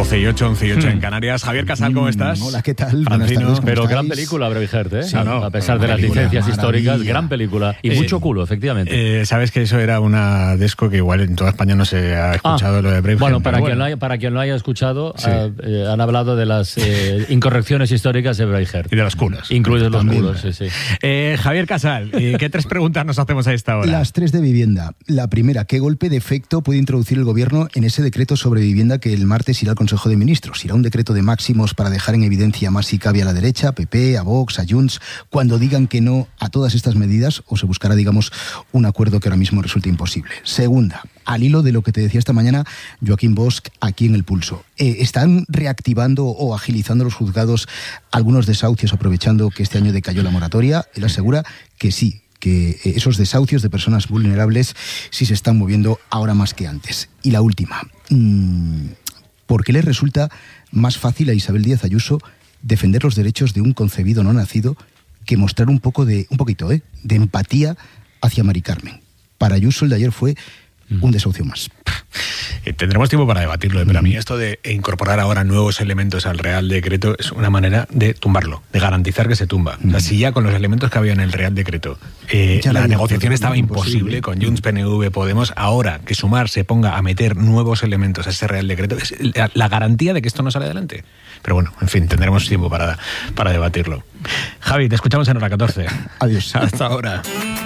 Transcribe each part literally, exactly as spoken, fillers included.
doce y ocho, once y ocho hmm. en Canarias. Javier Casal, ¿cómo estás? Hola, ¿qué tal? Francino, pero gran película, Braveheart, ¿eh? Sí, no, a pesar de las película, licencias maravilla. históricas, gran película. Y Eh, mucho culo, efectivamente. Eh, Sabes que eso era una desco que igual en toda España no se ha escuchado, ah, lo de Braveheart. Bueno, para quien, bueno. Lo haya, para quien lo haya escuchado, Sí. uh, eh, han hablado de las eh, incorrecciones históricas de Braveheart. Y de los culos. Incluidos los También. culos, sí, sí. Eh, Javier Casal, ¿y ¿qué tres preguntas nos hacemos a esta hora? Las tres de vivienda. La primera, ¿qué golpe de efecto puede introducir el Gobierno en ese decreto sobre vivienda que el martes irá al Consejo de Ministros? ¿Irá un decreto de máximos para dejar en evidencia más si cabe a la derecha, a P P, a Vox, a Junts, cuando digan que no a todas estas medidas, o se buscará, digamos, un acuerdo que ahora mismo resulta imposible? Segunda, al hilo de lo que te decía esta mañana Joaquín Bosch aquí en El Pulso, eh, ¿están reactivando o agilizando los juzgados algunos desahucios aprovechando que este año decayó la moratoria? Él asegura que sí, que esos desahucios de personas vulnerables sí se están moviendo ahora más que antes. Y la última, ¿por qué le resulta más fácil a Isabel Díaz Ayuso defender los derechos de un concebido no nacido que mostrar un poco de, un poquito, ¿eh? de empatía hacia Mari Carmen? Para Ayuso el de ayer fue un desahucio más. Eh, tendremos tiempo para debatirlo, pero a mí esto de incorporar ahora nuevos elementos al Real Decreto es una manera de tumbarlo, de garantizar que se tumba. Mm. O sea, si ya con los elementos que había en el Real Decreto eh, la negociación estaba imposible con Junts, P N V, Podemos, ahora que Sumar se ponga a meter nuevos elementos a ese Real Decreto es la, la garantía de que esto no sale adelante. Pero bueno, en fin, tendremos tiempo para, para debatirlo. Javi, te escuchamos en hora catorce. Adiós. Hasta ahora.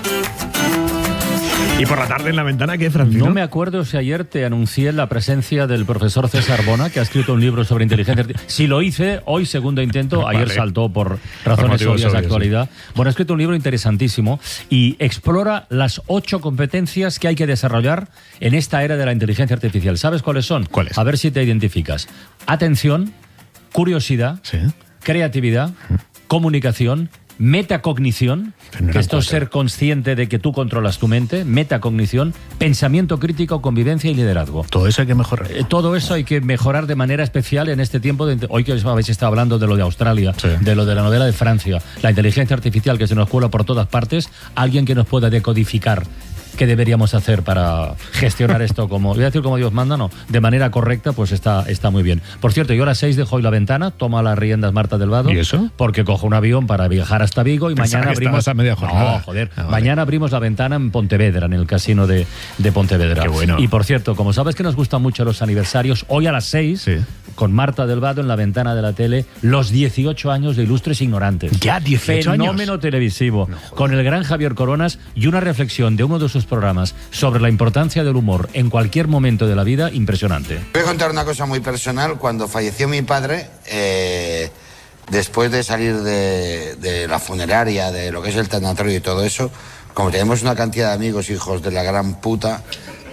¿Y por la tarde en la ventana qué, Francino? No me acuerdo si ayer te anuncié la presencia del profesor César Bona, que ha escrito un libro sobre inteligencia artificial. Si lo hice, hoy segundo intento, vale. Ayer saltó por razones por obvias de actualidad. Sí. Bueno, ha escrito un libro interesantísimo y explora las ocho competencias que hay que desarrollar en esta era de la inteligencia artificial. ¿Sabes cuáles son? ¿Cuáles? A ver si te identificas. Atención, curiosidad, ¿sí? creatividad, ¿sí? Comunicación, metacognición, que esto es ser consciente de que tú controlas tu mente, metacognición, pensamiento crítico, convivencia y liderazgo. Todo eso hay que mejorar. Eh, todo eso hay que mejorar de manera especial en este tiempo. De, hoy que habéis estado hablando de lo de Australia, sí. de lo de la novela de Francia, la inteligencia artificial que se nos cuela por todas partes, alguien que nos pueda decodificar qué deberíamos hacer para gestionar esto como, voy a decir como Dios manda, no, de manera correcta, pues está, está muy bien. Por cierto, yo a las seis dejo hoy la ventana, toma las riendas Marta del Vado. ¿Y eso? Porque cojo un avión para viajar hasta Vigo y Pensaba mañana abrimos... a media jornada. No, joder. Ah, vale. Mañana abrimos la ventana en Pontevedra, en el casino de, de Pontevedra. Qué bueno. Y por cierto, como sabes que nos gustan mucho los aniversarios, hoy a las seis, sí. con Marta del Vado en la ventana de la tele, los dieciocho años de Ilustres Ignorantes. ¿Ya dieciocho años? Fenómeno televisivo. No, con el gran Javier Coronas y una reflexión de uno de sus programas sobre la importancia del humor en cualquier momento de la vida, impresionante. Voy a contar una cosa muy personal. Cuando falleció mi padre, eh, después de salir de, de la funeraria, de lo que es el tanatorio y todo eso, como tenemos una cantidad de amigos, hijos de la gran puta,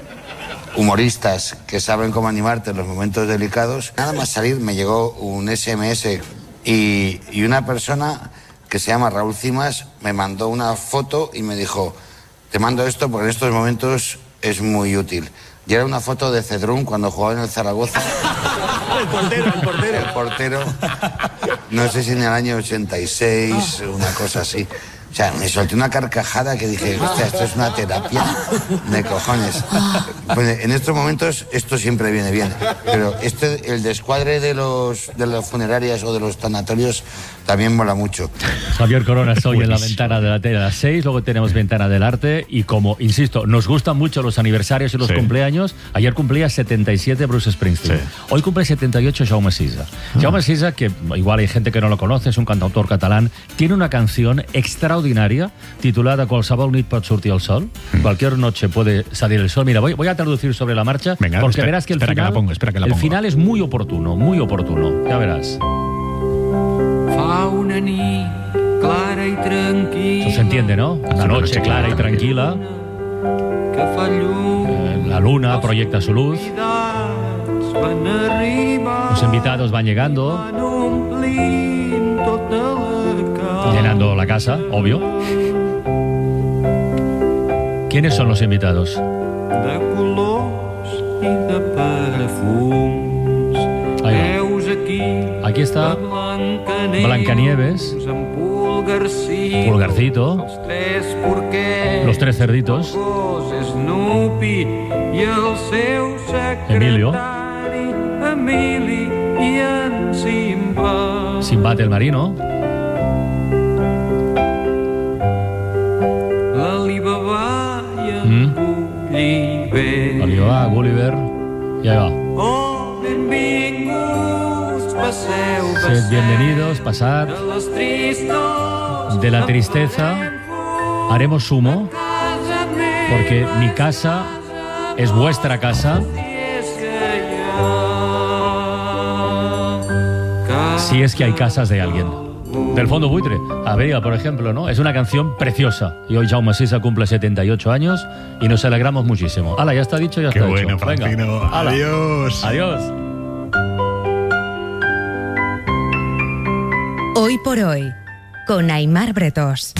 humoristas que saben cómo animarte en los momentos delicados, nada más salir me llegó un ese eme ese y, y una persona que se llama Raúl Cimas me mandó una foto y me dijo: te mando esto porque en estos momentos es muy útil. Y era una foto de Cedrún cuando jugaba en el Zaragoza. El portero, el portero. El portero. No sé si en el año ochenta y seis, una cosa así. O sea, me solté una carcajada que dije, hostia, esto es una terapia de cojones. Pues en estos momentos esto siempre viene bien, pero este, el descuadre de los de las funerarias o de los tanatorios también mola mucho. Javier Coronas hoy en la Buenísimo. Ventana de la Tele a las seis, luego tenemos Ventana del Arte y como, insisto, nos gustan mucho los aniversarios y los sí. cumpleaños. Ayer cumplía setenta y siete Bruce Springsteen. Sí. Hoy cumple setenta y ocho Jaume Sisa. Ah. Jaume Sisa, que igual hay gente que no lo conoce, es un cantautor catalán, tiene una canción extraordinaria titulada Qualsevol nit pot sortir el sol. Mm. Cualquier noche puede salir el sol. Mira, voy, voy a traducir sobre la marcha. Venga, porque espera, verás que el espera final, que la pongo, espera que la el pongo. final es muy oportuno, muy oportuno. Ya verás. Fa una nit clara i tranquil·la. Eso se entiende, ¿no? Una noche clara y tranquila. Que fa llum. Eh, la luna proyecta su luz. Van arribar. Los invitados van llegando, Van omplint tota la casa. llenando la casa, obvio. ¿Quiénes son los invitados? De colors i de perfums. Ahí va. Heus aquí. Aquí está Blancanieves. Blancanieves. En Pulgarcito. Pulgarcito. Els tres porquets. Los tres cerditos. El gos Snoopy i el seu secretari Emilio. Emili i en Simba. Simbad el marino. L'Alibaba i en Gulliver. Alibaba, Gulliver. Y ahí va. Oh, benvinguts, passeu, Sed passeu. bienvenidos, pasad. De les tristos De la tristeza haremos zumo, porque mi casa es vuestra casa. Si es que hay casas de alguien. Del Fondo Buitre, Averia, por ejemplo, ¿no? Es una canción preciosa. Y hoy Jaume Sisa cumple setenta y ocho años y nos alegramos muchísimo. Hala, ya está dicho, ya Qué está bueno, hecho. Francino. Hala. Adiós. Adiós. Hoy por hoy, con Aimar Bretós.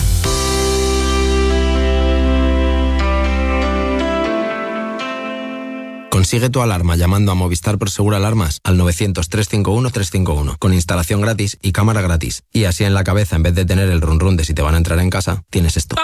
Consigue tu alarma llamando a Movistar Prosegur Alarmas al novecientos, trescientos cincuenta y uno, trescientos cincuenta y uno, con instalación gratis y cámara gratis. Y así en la cabeza, en vez de tener el run run de si te van a entrar en casa, tienes esto.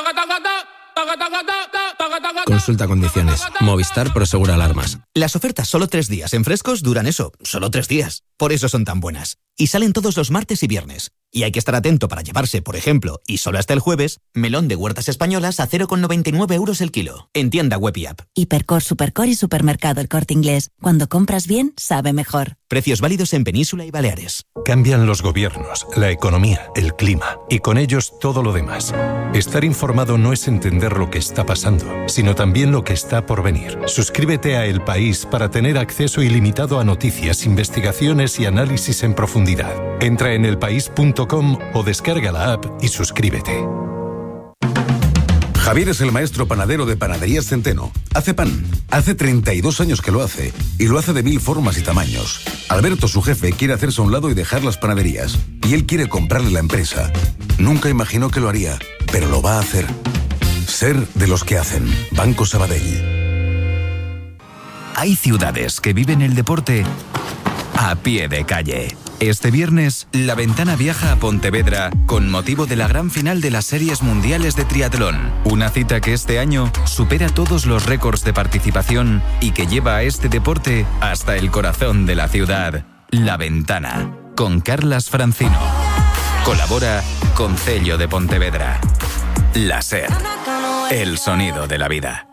Consulta condiciones. Movistar Prosegur Alarmas. Las ofertas solo tres días en Frescos duran eso, solo tres días. Por eso son tan buenas. Y salen todos los martes y viernes. Y hay que estar atento para llevarse, por ejemplo, y solo hasta el jueves, melón de Huertas Españolas a cero coma noventa y nueve euros el kilo. En tienda web y app. Hipercor, Supercor y Supermercado El Corte Inglés. Cuando compras bien, sabe mejor. Precios válidos en Península y Baleares. Cambian los gobiernos, la economía, el clima y con ellos todo lo demás. Estar informado no es entender lo que está pasando, sino también lo que está por venir. Suscríbete a El País para tener acceso ilimitado a noticias, investigaciones y análisis en profundidad. Entra en elpaís punto com o descarga la app y suscríbete. Javier es el maestro panadero de Panaderías Centeno. Hace pan. Hace treinta y dos años que lo hace. Y lo hace de mil formas y tamaños. Alberto, su jefe, quiere hacerse a un lado y dejar las panaderías. Y él quiere comprarle la empresa. Nunca imaginó que lo haría, pero lo va a hacer. Ser de los que hacen. Banco Sabadell. Hay ciudades que viven el deporte a pie de calle. Este viernes, La Ventana viaja a Pontevedra con motivo de la gran final de las Series Mundiales de Triatlón. Una cita que este año supera todos los récords de participación y que lleva a este deporte hasta el corazón de la ciudad. La Ventana, con Carlas Francino. Colabora con Cello de Pontevedra. La SER, el sonido de la vida.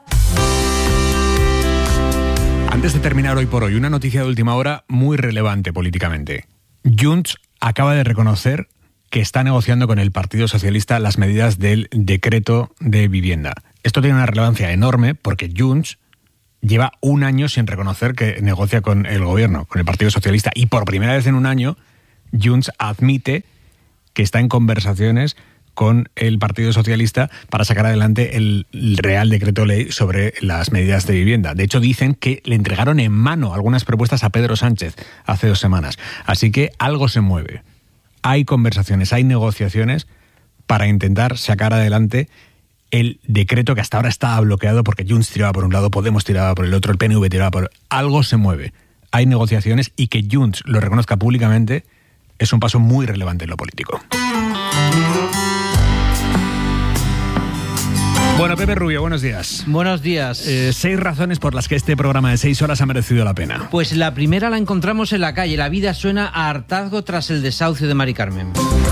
Antes de terminar hoy por hoy, una noticia de última hora muy relevante políticamente. Junts acaba de reconocer que está negociando con el Partido Socialista las medidas del decreto de vivienda. Esto tiene una relevancia enorme porque Junts lleva un año sin reconocer que negocia con el gobierno, con el Partido Socialista, y por primera vez en un año Junts admite que está en conversaciones con el Partido Socialista para sacar adelante el Real Decreto Ley sobre las medidas de vivienda. De hecho, dicen que le entregaron en mano algunas propuestas a Pedro Sánchez hace dos semanas. Así que algo se mueve. Hay conversaciones, hay negociaciones para intentar sacar adelante el decreto que hasta ahora estaba bloqueado porque Junts tiraba por un lado, Podemos tiraba por el otro, el P N V tiraba por... Algo se mueve. Hay negociaciones y que Junts lo reconozca públicamente es un paso muy relevante en lo político. Bueno, Pepe Rubio, buenos días. Buenos días. Eh, seis razones por las que este programa de seis horas ha merecido la pena. Pues la primera la encontramos en la calle. La vida suena a hartazgo tras el desahucio de Mari Carmen.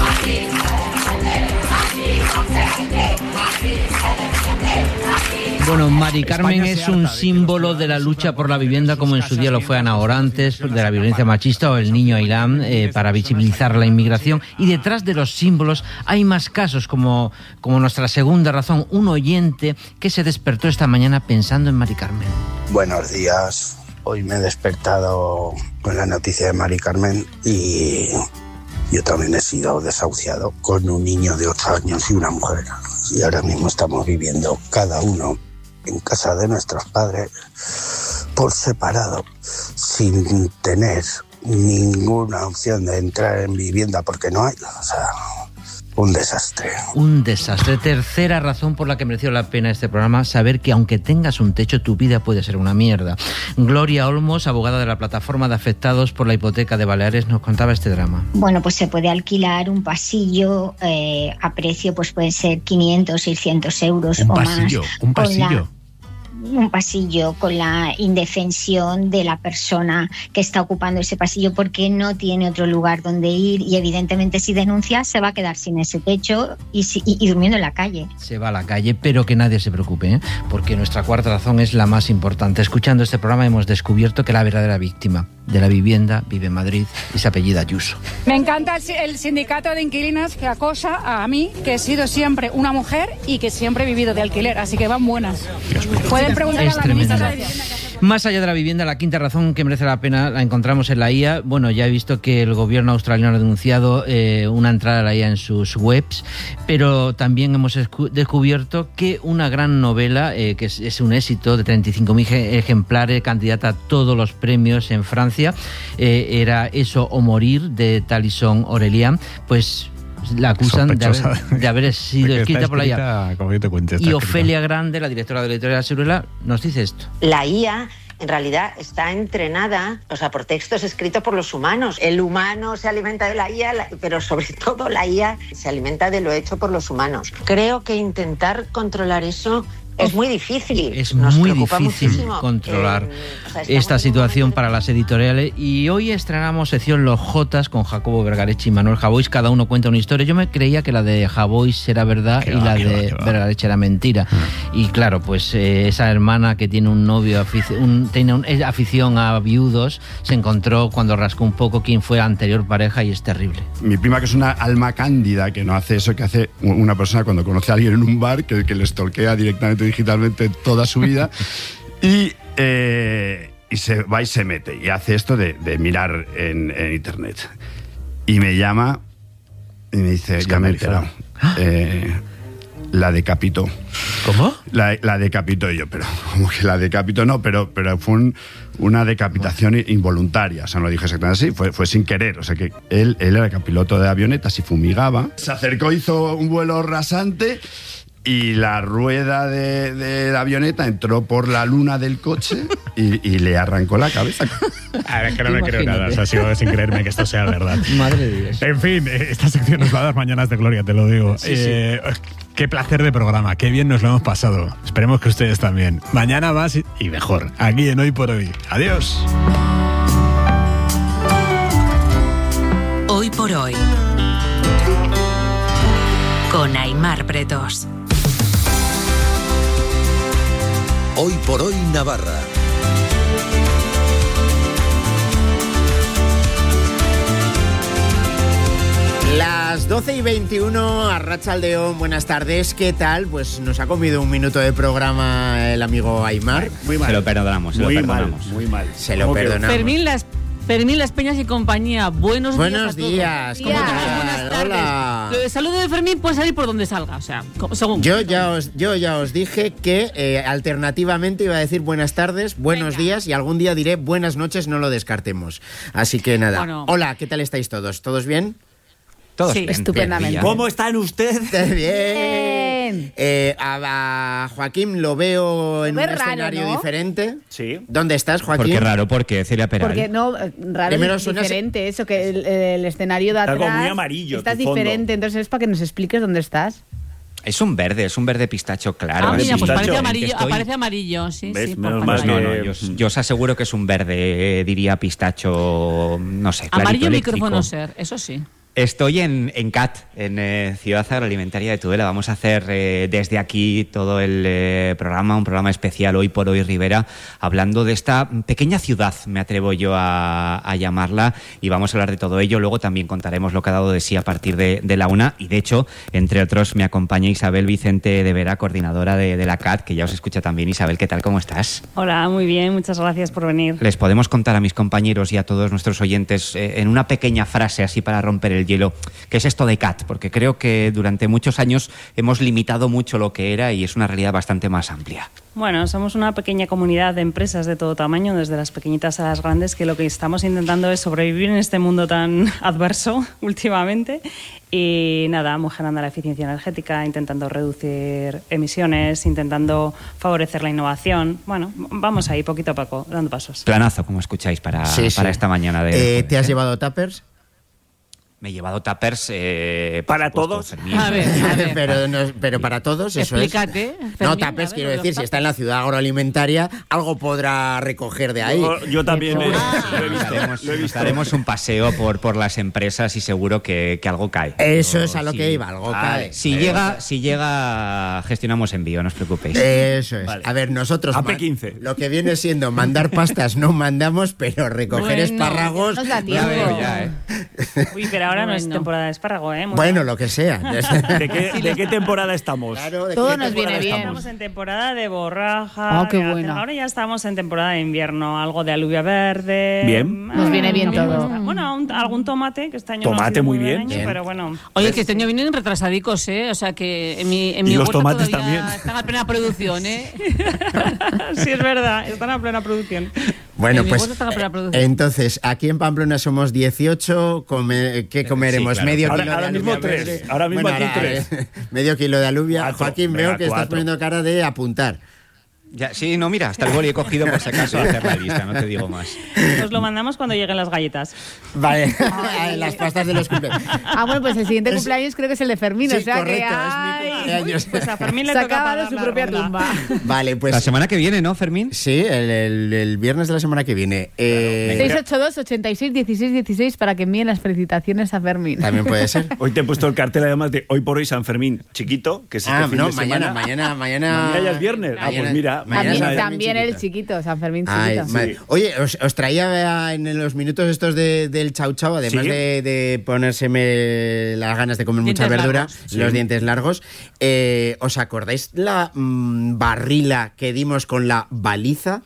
Bueno, Mari Carmen es un símbolo de la lucha por la vivienda, como en su día lo fue Ana Orantes, de la violencia machista, o el niño Ailán, eh, para visibilizar la inmigración. Y detrás de los símbolos hay más casos, como, como nuestra segunda razón, un oyente que se despertó esta mañana pensando en Mari Carmen. Buenos días. Hoy me he despertado con la noticia de Mari Carmen y yo también he sido desahuciado con un niño de ocho años y una mujer. Y ahora mismo estamos viviendo cada uno en casa de nuestros padres por separado, sin tener ninguna opción de entrar en vivienda porque no hay. O sea, un desastre. Un desastre. Tercera razón por la que mereció la pena este programa, saber que aunque tengas un techo, tu vida puede ser una mierda. Gloria Olmos, abogada de la plataforma de afectados por la hipoteca de Baleares, nos contaba este drama. Bueno, pues se puede alquilar un pasillo eh, a precio, pues pueden ser quinientos, seiscientos euros un o pasillo, más. Un pasillo, un pasillo. un pasillo con la indefensión de la persona que está ocupando ese pasillo porque no tiene otro lugar donde ir y evidentemente si denuncia se va a quedar sin ese techo y, si, y, y durmiendo en la calle. Se va a la calle, pero que nadie se preocupe, ¿eh? Porque nuestra cuarta razón es la más importante. Escuchando este programa hemos descubierto que la verdadera víctima de la vivienda vive en Madrid y se apellida Ayuso. Me encanta el sindicato de inquilinas que acosa a mí, que he sido siempre una mujer y que siempre he vivido de alquiler, así que van buenas. Pueden preguntar es a la ministra de tremendo. Más allá de la vivienda, la quinta razón que merece la pena la encontramos en la I A. Bueno, ya he visto que el gobierno australiano ha denunciado eh, una entrada a la I A en sus webs, pero también hemos descubierto que una gran novela, eh, que es, es un éxito de treinta y cinco mil ejemplares, candidata a todos los premios en Francia, eh, era Eso o morir, de Talison Aurelian, pues la acusan de haber, de haber sido escrita por la I A. Y Ofelia Grande, la directora de la editorial Siruela, nos dice esto. La I A en realidad está entrenada, o sea, por textos escritos por los humanos. El humano se alimenta de la I A, pero sobre todo la I A se alimenta de lo hecho por los humanos. Creo que intentar controlar eso es muy difícil. Es Nos muy preocupa difícil muchísimo. controlar Eh, o sea, esta situación para las editoriales. Y hoy estrenamos sección Los Jotas con Jacobo Vergareche y Manuel Javois. Cada uno cuenta una historia. Yo me creía que la de Javois era verdad y la de Vergareche era mentira. Mm. Y claro, pues eh, esa hermana que tiene un novio, afici un, tiene un, es afición a viudos, se encontró cuando rascó un poco quién fue la anterior pareja y es terrible. Mi prima, que es una alma cándida, que no hace eso que hace una persona cuando conoce a alguien en un bar, que, que le stalkea directamente digitalmente toda su vida y, eh, y se va y se mete y hace esto de, de mirar en, en internet y me llama y me dice, ya me he enterado, eh, la decapitó. ¿Cómo? La, la decapitó. Y yo, pero como que la decapitó, no, pero, pero fue un, una decapitación involuntaria, o sea, no lo dije exactamente así, fue, fue sin querer, o sea que él, él era piloto de avionetas y fumigaba, se acercó, hizo un vuelo rasante y la rueda de, de la avioneta entró por la luna del coche y, y le arrancó la cabeza. A ver, es que no me creo nada. O sea, sigo sin creerme que esto sea verdad. Madre de Dios. En fin, esta sección nos va a dar mañanas de gloria, te lo digo. Sí, eh, sí. Qué placer de programa, qué bien nos lo hemos pasado. Esperemos que ustedes también. Mañana más y mejor. Aquí en Hoy por Hoy. Adiós. Hoy por Hoy. Con Aimar Bretos. Hoy por Hoy Navarra. Las doce y veintiuno, Arratsaldeon, buenas tardes, ¿qué tal? Pues nos ha comido un minuto de programa el amigo Aimar. Muy mal. Se lo perdonamos, se muy lo perdonamos. Mal, muy mal. Se lo perdonamos. Fermín Las, Fermín Las Peñas y compañía, buenos, buenos días. Buenos días, ¿cómo estás? Buenas tardes. Hola. El saludo de Fermín puede salir por donde salga, o sea, según. Yo ya os, yo ya os dije que eh, alternativamente iba a decir buenas tardes, buenos Venga. días y algún día diré buenas noches, no lo descartemos. Así que nada. Bueno. Hola, ¿qué tal estáis todos? ¿Todos bien? Todos sí, bien, estupendamente. Bien. ¿Cómo están ustedes? Bien. Eh, a, a Joaquín lo veo en un raro, escenario ¿no? diferente. Sí. ¿Dónde estás, Joaquín? Porque raro, porque Celia Peral. Porque no, raro Primero es diferente, eso, que el, el escenario de atrás... Algo muy amarillo, estás diferente, entonces es para que nos expliques dónde estás. Es un verde, es un verde pistacho claro. Ah, mira, sí. pues parece amarillo, aparece amarillo, sí, ¿ves? sí. Menos mal no, no, yo, yo os aseguro que es un verde, eh, diría pistacho, no sé, clarito, amarillo eléctrico. Micrófono ser, eso sí. Estoy en, en C A T, en eh, Ciudad Agroalimentaria de Tudela. Vamos a hacer eh, desde aquí todo el eh, programa, un programa especial Hoy por Hoy Ribera, hablando de esta pequeña ciudad, me atrevo yo a, a llamarla, y vamos a hablar de todo ello. Luego también contaremos lo que ha dado de sí a partir de, de la una, y de hecho, entre otros, me acompaña Isabel Vicente de Vera, coordinadora de, de la C A T, que ya os escucha también. Isabel, ¿qué tal? ¿Cómo estás? Hola, muy bien, muchas gracias por venir. ¿Les podemos contar a mis compañeros y a todos nuestros oyentes eh, en una pequeña frase, así para romper el hielo, qué es esto de C A T? Porque creo que durante muchos años hemos limitado mucho lo que era y es una realidad bastante más amplia. Bueno, somos una pequeña comunidad de empresas de todo tamaño, desde las pequeñitas a las grandes, que lo que estamos intentando es sobrevivir en este mundo tan adverso últimamente. Y nada, mejorando la eficiencia energética, intentando reducir emisiones, intentando favorecer la innovación. Bueno, vamos ahí poquito a poco, dando pasos. Planazo, como escucháis, para, sí, sí. para esta mañana de... Eh, ¿Te has ¿eh? llevado tuppers? Me he llevado tuppers eh, para supuesto, todos. Fermín. A ver, a ver, pero, no, pero para todos eso Explícate, es. Fermín, No, tuppers, quiero decir, si está en la ciudad agroalimentaria, algo podrá recoger de ahí. Yo, yo también me, Ah, lo he visto. Haremos, Lo he visto. haremos un paseo por, por las empresas y seguro que, que algo cae. Eso Pero es a lo sí. que iba, algo Ah, cae. Si Eh, llega, si llega, gestionamos envío, no os preocupéis. Eso es. Vale. A ver, nosotros A ma- P quince. lo que viene siendo mandar pastas no mandamos, pero recoger Bueno, espárragos. nos da Ya tiempo. veo, ya, ¿eh? Uy, pero ahora no es Bueno. temporada de espárrago, ¿eh? Muy Bueno, lo que sea. ¿De qué, de qué temporada estamos? Claro, ¿de Todo qué nos temporada viene bien. estamos? Estamos en temporada de borraja. Ah, qué de bueno. Ahora ya estamos en temporada de invierno, algo de alubia verde. Bien. Nos viene bien también todo. está. Bueno, un- algún tomate, que este año no ha Tomate, sido muy buen bien. año, Bien. pero bueno. Oye, que este año vienen retrasadicos, ¿eh? O sea, que en mi, en Y mi los huerta tomates todavía también. están a plena producción, ¿eh? Sí, es verdad, están a plena producción. Bueno, En mi pues huerta están a plena producción. entonces, aquí en Pamplona somos dieciocho, come- ¿qué comeremos? claro. Medio Ahora- kilo ahora de mismo alubia tres. verde. Ahora mismo aquí tres. eh, medio kilo de alubia. Cuatro. Joaquín, Venga, veo que estás cuatro. poniendo cara de apuntar. Ya, sí, no, mira, hasta el boli he cogido por si acaso a hacer la lista, no te digo más. Os lo mandamos cuando lleguen las galletas. Vale, las pastas de los cumpleaños. Ah, bueno, pues el siguiente cumpleaños creo que es el de Fermín, Sí, o sea correcto, que es mi ay, cumpleaños. Pues a Fermín le se ha toca acabado pagar su la propia ronda. tumba. Vale, pues La semana que viene, ¿no, Fermín? sí, el, el- el viernes de la semana que viene. Eh, seis ocho dos, ochenta y seis, dieciséis, dieciséis para que envíen las felicitaciones a Fermín. También puede ser. Hoy te he puesto el cartel además de hoy por hoy San Fermín chiquito, que es este Ah, fin no, de mañana, semana. mañana, mañana. Mañana ya es viernes. Ah, Mañana- pues mira, mañana También, es San Fermín también el chiquito. chiquito, San Fermín Ay, chiquito. madre. Oye, os, os traía en los minutos estos de- del chau chau, además Sí. de, de ponérseme las ganas de comer mucha Dientes verdura, largos. Sí. los dientes largos, eh, ¿os acordáis la mm, barrila que dimos con la baliza?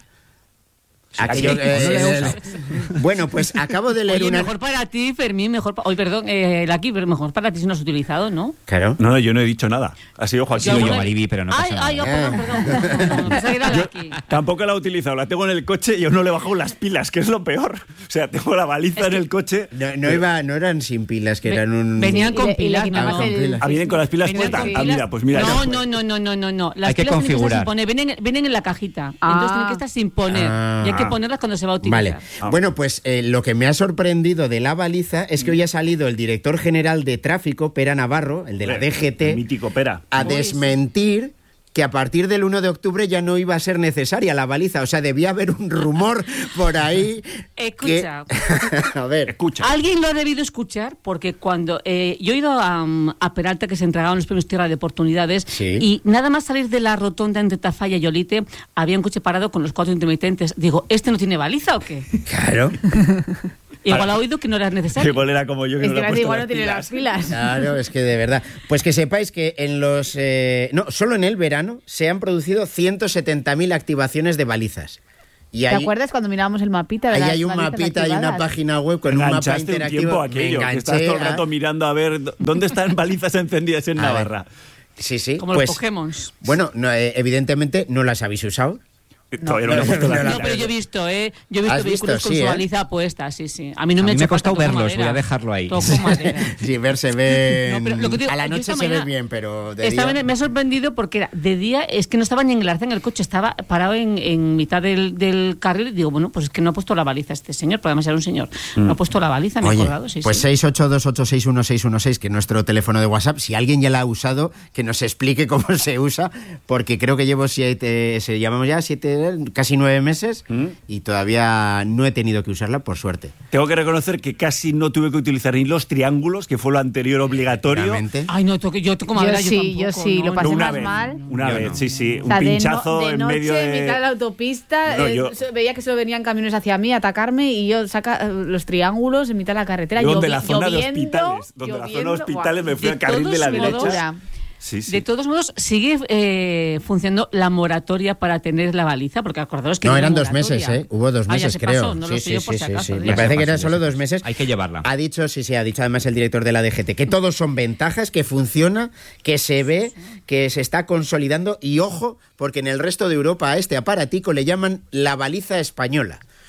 Aquello sí, que- no le el- bueno, pues acabo de leer Oye, una... mejor para ti, Fermín, mejor para... Oye, perdón, eh, el aquí, pero mejor para ti si no has utilizado, ¿no? Claro. No, no, yo no he dicho nada. Ha sido Joaquín. Sigo yo, alguna- Mariby, pero no Ay, pasa ay, nada. oh, perdón, perdón, perdón, perdón, pensaba que era el aquí. Tampoco la he utilizado, la tengo en el coche y aún no le he bajado las pilas, que es lo peor. O sea, tengo la baliza en el coche. No, no iba, no eran sin pilas, que Ve- eran un... Venían con Y le- y le pilas, quitabas no. el- Con pilas. Ah, vienen con las pilas Venían puestas. con Ah, pilas. mira, pues mira. No, ya. no, no, no, no, no, no. Las Hay que pilas tienen estar configurar. sin poner, vienen, vienen en la cajita. Ah. Entonces tienen que estar sin poner. Ah. Y hay que ponerlas cuando se va a utilizar. Vale. Bueno, pues eh, lo que me ha sorprendido de la baliza es que hoy ha salido el director general de tráfico, Pera Navarro, el de la D G El T, mítico Pera. a desmentir que a partir del uno de octubre ya no iba a ser necesaria la baliza. O sea, debía haber un rumor por ahí. Escucha. que- a ver. Escucha. Alguien lo ha debido escuchar porque cuando eh, yo he ido a, um, a Peralta, que se entregaban los premios Tierra de Oportunidades, Sí. y nada más salir de la rotonda entre Tafalla y Olite, había un coche parado con los cuatro intermitentes. Digo, ¿este no tiene baliza o qué? Claro. Igual ha oído que no era necesario. Igual era como yo que Es no que le he nadie puesto igual las no tiene las pilas. pilas. Claro, es que de verdad. Pues que sepáis que en los... eh, no, solo en el verano se han producido ciento setenta mil activaciones de balizas. Y ¿Te ahí, acuerdas cuando mirábamos el mapita de ahí las hay un balizas mapita y una activadas? página web con un mapa Enganchaste un interactivo. tiempo Me aquello, que enganché estás todo el a- rato mirando a ver d- dónde están balizas encendidas en A ver. Navarra. Sí, sí. Como pues, los Pokémon. Bueno, no, eh, evidentemente no las habéis usado. Todavía no le he puesto las no, No, pilas. pero yo he visto, ¿eh? Yo he visto ¿Has vehículos visto? con Sí, su ¿eh? baliza puesta, sí, sí. A mí no A me ha mí me hecho ha costado falta, todo verlos, voy a madera. dejarlo ahí. Todo con madera. Sí, verse ven. No, pero lo que digo, a la yo noche esta se ve mañana bien, pero de Esta día... mañana me ha sorprendido porque era de día, es que no estaba ni en el arcén en el coche, estaba parado en, en mitad del, del carril y digo, bueno, pues es que no ha puesto la baliza este señor, podemos ser un señor. No ha puesto la baliza, me he Oye, acordado, sí, pues sí. seis ocho dos ocho seis uno seis uno seis, que es nuestro teléfono de WhatsApp. Si alguien ya la ha usado, que nos explique cómo se usa, porque creo que llevo siete, se llamamos ya siete, casi nueve meses y todavía no he tenido que usarla, por suerte. Tengo que reconocer que casi no tuve que utilizar ni los triángulos, que fue lo anterior obligatorio. Realmente. Ay, no, toque- yo toco Yo madera, sí, yo yo tampoco, sí, no, lo pasé No, una más vez, mal. Una Yo vez, no. sí, sí. O Un sea, de, no- pinchazo de en noche, medio en de... mitad de la autopista, No, eh, yo- so- veía que solo venían camiones hacia mí a atacarme y yo saca eh, los triángulos en mitad de la carretera. Yo donde llovi- la zona de lloviendo, hospitales, donde la zona de lloviendo, hospitales me buah. fui De al carril de la todos derecha. modos, Sí, sí. De todos modos, sigue eh, funcionando la moratoria para tener la baliza, porque acordaros que No, hay una eran dos moratoria. meses, ¿eh? Hubo dos Ah, ya meses, se creo. pasó, no lo sí, sé sí, yo por sí, si sí, acaso, sí. digo. Me Ya parece se que eran pasó, solo ya se dos pasó. meses. Hay que llevarla. Ha dicho, sí, sí, ha dicho además el director de la D G T, que todos son ventajas, que funciona, que se ve, que se está consolidando y ojo, porque en el resto de Europa a este aparatico le llaman la baliza española.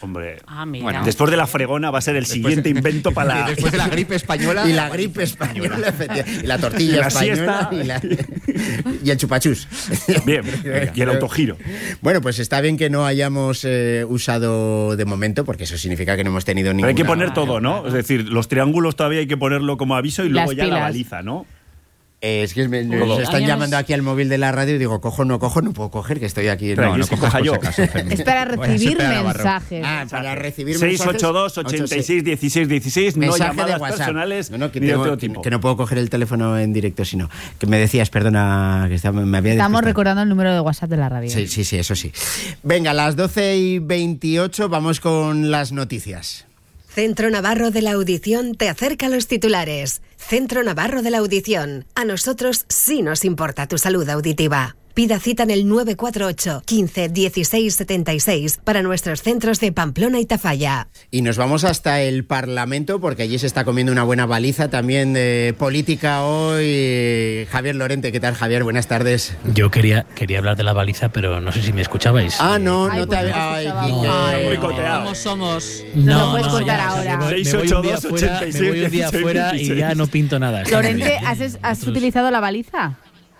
Hombre, Ah, mira. bueno, después de la fregona va a ser el Después- siguiente invento para la... Después de la gripe española. Y la gripe española, efectivamente. Y la tortilla Y la española. siesta. Y, la- y el chupachús. Bien, y el autogiro. Bueno, pues está bien que no hayamos eh, usado de momento, porque eso significa que no hemos tenido Pero ninguna... hay que poner todo, ¿no? Es decir, los triángulos todavía hay que ponerlo como aviso y Las luego ya la pilas. baliza, ¿no? Eh, es que me, Todo. nos están Habíamos- llamando aquí al móvil de la radio y digo, cojo, no cojo, no puedo coger, que estoy aquí. Pero ¿quieres que coja yo? Es para recibir mensajes. Ah, para recibir seis mensajes. ocho dos, ochenta y seis, dieciséis, dieciséis, no Mensaje de llamadas WhatsApp. personales No, no, que, ni de tengo- otro que- tipo. que no puedo coger el teléfono en directo, sino que me decías, perdona, que estaba- me había Estamos despistado. recordando el número de WhatsApp de la radio. Sí, sí, sí, eso sí. Venga, a las doce y veintiocho vamos con las noticias. Centro Navarro de la Audición te acerca a los titulares. Centro Navarro de la Audición. A nosotros sí nos importa tu salud auditiva. Pida cita en el nueve cuatro ocho, quince, dieciséis, setenta y seis para nuestros centros de Pamplona y Tafalla. Y nos vamos hasta el Parlamento, porque allí se está comiendo una buena baliza también de política hoy. Javier Lorente, ¿qué tal, Javier? Buenas tardes. Yo quería, quería hablar de la baliza, pero no sé si me escuchabais. Ah, no, no Ay, te pues había... no Ay, escuchábamos. Quique. Ay, boicoteado. ¿Cómo somos? No lo puedes contar ya, o sea, ahora. me voy- me voy un día fuera, me voy un día fuera y ya no pinto nada. Está muy Lorente, bien. ¿has, has utilizado la baliza?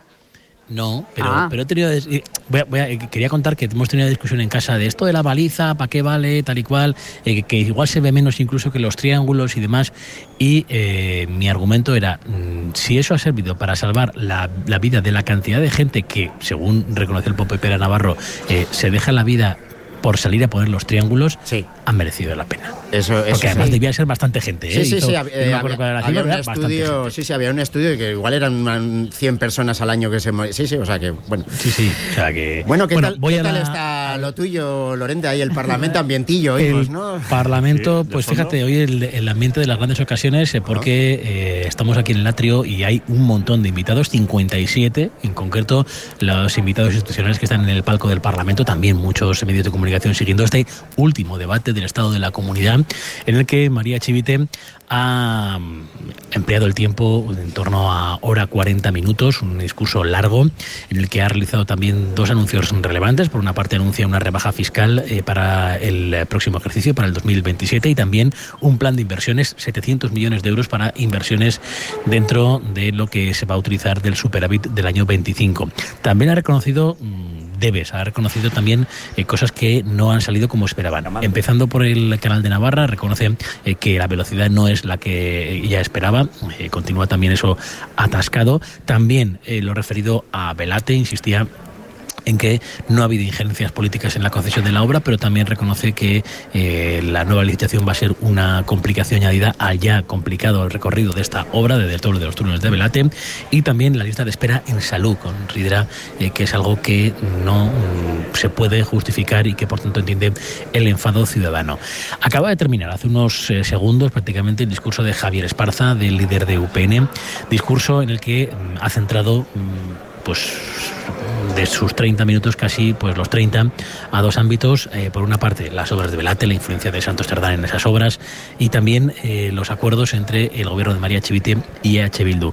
No, pero, Ah. pero he tenido. eh, voy a- voy a- quería contar que hemos tenido una discusión en casa de esto de la baliza, para qué vale, tal y cual, eh, que, que igual se ve menos incluso que los triángulos y demás. Y eh, mi argumento era: mm, si eso ha servido para salvar la, la vida de la cantidad de gente que, según reconoce el Pope Pera Navarro, eh, se deja la vida por salir a poner los triángulos, han merecido la pena. Eso, eso Porque además sí. debía ser bastante gente. ¿eh? Sí, sí, Hizo- sí. no Había, me acuerdo cuál era la había cifra, un pero era bastante estudio, gente. sí, sí, había un estudio que igual eran mm, cien personas al año que se morían. Sí, sí, o sea que, bueno. Sí, sí, o sea que... Bueno, ¿qué tal, voy qué a tal la- está lo tuyo, Lorente? Ahí el Parlamento, ambientillo, oímos, El ¿no? Parlamento, Sí, de pues fondo. fíjate, hoy el, el ambiente de las grandes ocasiones, eh, porque eh, estamos aquí en el atrio y hay un montón de invitados, cincuenta y siete, en concreto los invitados institucionales que están en el palco del Parlamento, también muchos medios de comunicación siguiendo este último debate del estado de la comunidad, en el que María Chivite ha empleado el tiempo en torno a hora cuarenta minutos, un discurso largo, en el que ha realizado también dos anuncios relevantes. Por una parte anuncia una rebaja fiscal eh, para el próximo ejercicio, para el dos mil veintisiete, y también un plan de inversiones, setecientos millones de euros para inversiones dentro de lo que se va a utilizar del superávit del año veinticinco. También ha reconocido... Mmm, Debes ha reconocido también eh, cosas que no han salido como esperaban. Empezando por el Canal de Navarra, reconoce eh, que la velocidad no es la que ella esperaba. Eh, continúa también eso atascado. También eh, lo referido a Belate, insistía en que no ha habido injerencias políticas en la concesión de la obra, pero también reconoce que eh, la nueva licitación va a ser una complicación añadida al ya complicado recorrido de esta obra, de todo de los túneles de Belate, y también la lista de espera en salud, considera eh, que es algo que no mm, se puede justificar y que por tanto entiende el enfado ciudadano. Acaba de terminar hace unos eh, segundos prácticamente el discurso de Javier Esparza, del líder de U P N, discurso en el que mm, ha centrado mm, pues de sus treinta minutos, casi pues los treinta, a dos ámbitos. Eh, por una parte, las obras de Belate, la influencia de Santos Cerdán en esas obras, y también eh, los acuerdos entre el gobierno de María Chivite y E H Bildu.